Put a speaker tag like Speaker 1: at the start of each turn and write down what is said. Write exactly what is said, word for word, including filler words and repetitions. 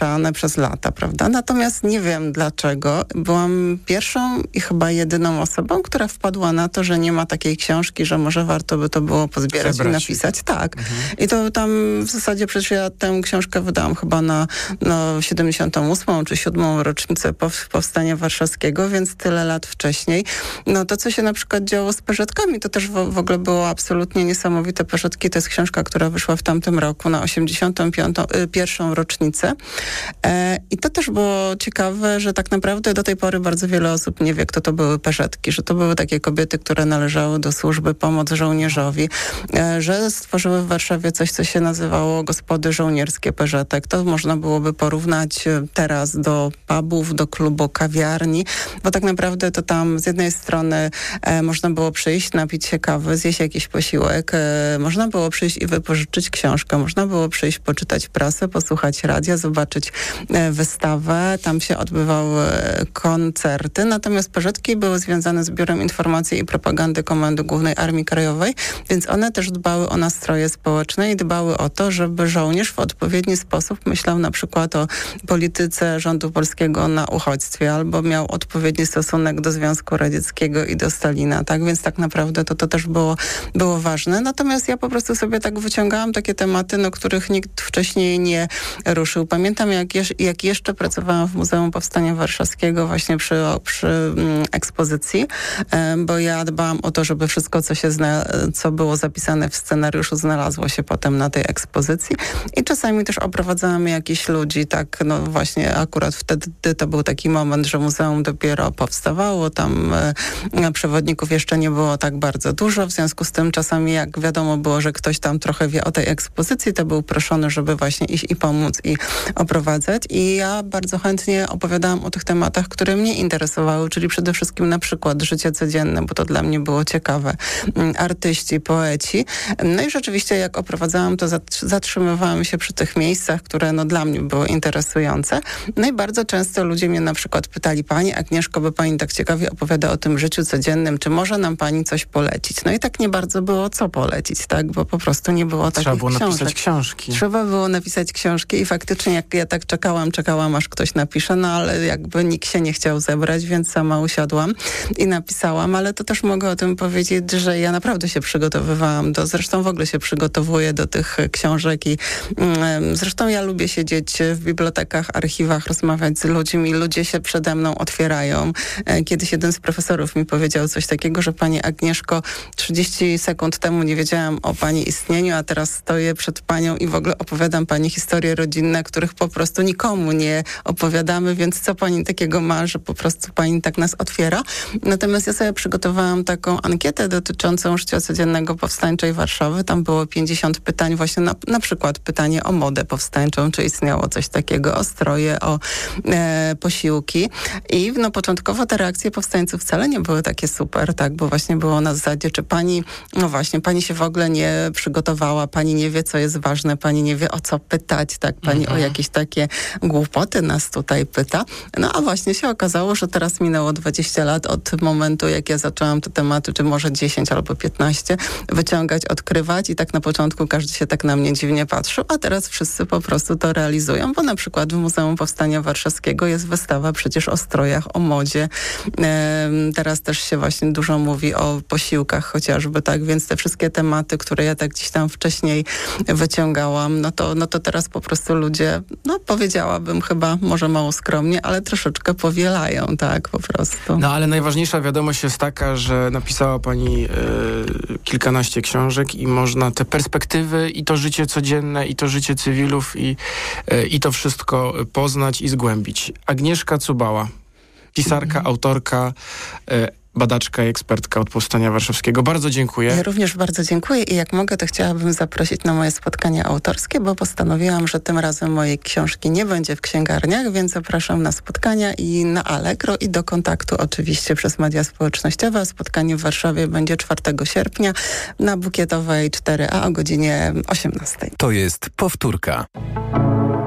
Speaker 1: zamieszane przez lata, prawda? Natomiast nie wiem dlaczego. Byłam pierwszą i chyba jedyną osobą, która wpadła na to, że nie ma takiej książki, że może warto by to było pozbierać
Speaker 2: Zebrać.
Speaker 1: i napisać. Tak.
Speaker 2: Mhm.
Speaker 1: I to tam w zasadzie przecież ja tę książkę wydałam chyba na no, siedemdziesiątą ósmą czy siódmą rocznicę pow- Powstania Warszawskiego, więc tyle lat wcześniej. No to, co się na przykład działo z Peugeotkami, to też w, w ogóle było absolutnie niesamowite. Peugeotki to jest książka, która wyszła w tamtym roku na osiemdziesiątą pierwszą rocznicę. E, I to też było ciekawe, że tak naprawdę do tej pory bardzo wiele osób nie wie, kto to były Peugeotki, że to były takie kobiety, które należały do służby Pomoc Żołnierzowi, e, że stworzyły w Warszawie coś, co się nazywało Gospody Żołnierskie Peugeotek. To można byłoby porównać teraz do pubów, do klubu, kawiarni, bo tak naprawdę to tam z jednej strony e, można było przyjść, napić się kawy, zjeść jakiś posiłek, e, można było przyjść i wypożyczyć książkę, można było przyjść, poczytać prasę, posłuchać radia, zobaczyć e, wystawę, tam się odbywały koncerty, natomiast Peugeotki były związane z Biurem Informacji i Propagandy Komendy Głównej Armii Krajowej, więc one też dbały o nastroje społeczne i dbały o to, żeby żołnierz w odpowiedni sposób myślał na przykład o polityce rządu polskiego na uchodźstwie, albo miał odpowiedni stosunek do Związku Radzieckiego i do Stalina, tak? Więc tak naprawdę to, to też było, było ważne. Natomiast ja po prostu sobie tak wyciągałam takie tematy, no, których nikt wcześniej nie ruszył. Pamiętam, jak, jeż, jak jeszcze pracowałam w Muzeum Powstania Warszawskiego właśnie przy, przy mm, ekspozycji, e, bo ja dbałam o to, żeby wszystko, co się zna, co było zapisane w scenariuszu, znalazło się potem na tej ekspozycji. I czasami też oprowadzałam jakichś ludzi, tak, no właśnie akurat wtedy to był taki moment, że muzeum dopiero powstawało, tam e, przewodników jeszcze nie było tak bardzo dużo, w związku z tym czasami jak wiadomo było, że ktoś tam trochę wie o tej ekspozycji, to był proszony, żeby właśnie iść i pomóc i oprowadzać. I ja bardzo chętnie opowiadałam o tych tematach, które mnie interesowały, czyli przede wszystkim na przykład życie codzienne, bo to dla mnie było ciekawe, artyści, poeci. No i rzeczywiście jak oprowadzałam, to zatrzymywałam się przy tych miejscach, które no dla mnie były interesujące. No i bardzo często ludzie mnie na przykład pytali: Pani Agnieszko, bo pani tak ciekawie opowiada o tym życiu codziennym, czy może nam pani coś polecić? No i tak nie bardzo było co polecić, tak? Bo po prostu nie było takich
Speaker 2: Trzeba było
Speaker 1: książek.
Speaker 2: napisać książki.
Speaker 1: Trzeba było napisać książki i faktycznie jak ja tak czekałam, czekałam aż ktoś napisze, no ale jakby nikt się nie chciał zebrać, więc sama usiadłam i napisałam, ale to też mogę o tym powiedzieć, że ja naprawdę się przygotowywałam do, zresztą w ogóle się przygotowuję do tych książek i mm, zresztą ja lubię siedzieć w bibliotekach, archiwach, rozmawiać z ludźmi, ludzie się przede mną otwierają. Kiedyś jeden z profesorów mi powiedział coś takiego, że pani Agnieszko, trzydzieści sekund temu nie wiedziałam o pani istnieniu, a teraz stoję przed panią i w ogóle opowiadam pani historie rodzinne, których po prostu nikomu nie opowiadamy, więc co pani takiego ma, że po prostu pani tak nas otwiera. Natomiast ja sobie przygotowałam taką ankietę dotyczącą życia codziennego powstańczej Warszawy. Tam było pięćdziesiąt pytań, właśnie na, na przykład pytanie o modę powstańczą, czy istniało coś takiego, o stroje, o e, posiłki. I no początkowo te reakcje powstańców wcale nie były takie super, tak, bo właśnie było na zasadzie, czy pani, no właśnie, pani się w ogóle nie przygotowała, pani nie wie, co jest ważne, pani nie wie, o co pytać, tak, pani mhm. o jakieś takie głupoty nas tutaj pyta. No a właśnie się okazało, że teraz minęło dwadzieścia lat od momentu, jak ja zaczęłam te tematy, czy może dziesięć albo piętnaście, wyciągać, odkrywać i tak na początku każdy się tak na mnie dziwnie patrzył, a teraz wszyscy po prostu to realizują, bo na przykład w Muzeum Powstania Warszawskiego jest wystawa przecież o strojach, o modzie. Teraz też się właśnie dużo mówi o posiłkach chociażby, tak, więc te wszystkie tematy, które ja tak gdzieś tam wcześniej wyciągałam, no to, no to teraz po prostu ludzie, no powiedziałabym chyba, może mało skromnie, ale troszeczkę powielają, tak, po prostu.
Speaker 2: No ale najważniejsza wiadomość jest taka, że napisała pani y, kilkanaście książek i można te perspektywy i to życie codzienne, i to życie cywilów i, y, i to wszystko poznać i zgłębić. Agnieszka Cubała, pisarka, mm. autorka, y, badaczka i ekspertka od Powstania Warszawskiego. Bardzo dziękuję.
Speaker 1: Ja również bardzo dziękuję i jak mogę, to chciałabym zaprosić na moje spotkania autorskie, bo postanowiłam, że tym razem mojej książki nie będzie w księgarniach, więc zapraszam na spotkania i na Allegro i do kontaktu oczywiście przez media społecznościowe. Spotkanie w Warszawie będzie czwartego sierpnia na Bukietowej cztery A o godzinie osiemnastej.
Speaker 3: To jest powtórka.